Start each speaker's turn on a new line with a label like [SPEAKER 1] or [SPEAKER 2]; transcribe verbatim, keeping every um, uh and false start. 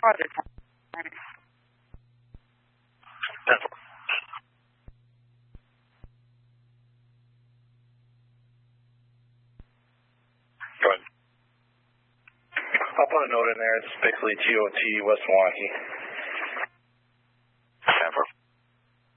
[SPEAKER 1] Roger.
[SPEAKER 2] Go ahead. I'll put a note in there. It's basically T O T West Milwaukee.